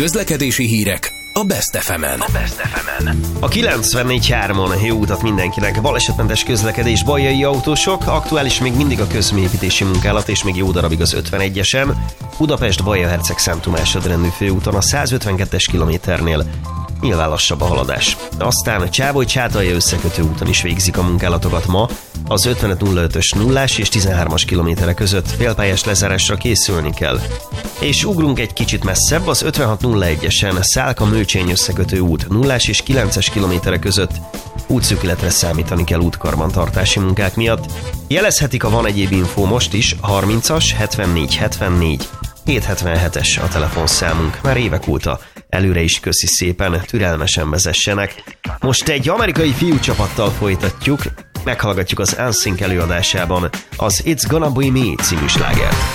Közlekedési hírek a Best FM-en. A 94.3-on jó utat mindenkinek. Balesetmentes közlekedés, bajai autósok, aktuális még mindig a közműépítési munkálat, és még jó darabig az 51-esen. Budapest-Baja-Herceg-Szent Tamás-rendű főúton a 152-es kilométernél nyilván lassabb a haladás. Aztán Csávoly-Csátalja összekötő úton is végzik a munkálatokat ma, az 55-05-ös nullás és 13-as kilométerek között félpályás lezárásra készülni kell. És ugrunk egy kicsit messzebb, az 56-01-esen Szálka-Mőcsény összekötő út nullás és 9-es kilométerek között útszűkületre számítani kell útkarbantartási munkák miatt. Jelezhetik, ha van egyéb infó most is, 30-as, 74 777-es a telefonszámunk, már évek óta. Előre is köszi szépen, türelmesen vezessenek. Most egy amerikai fiúcsapattal folytatjuk, meghallgatjuk az NSYNC előadásában az It's Gonna Be Me című slágert.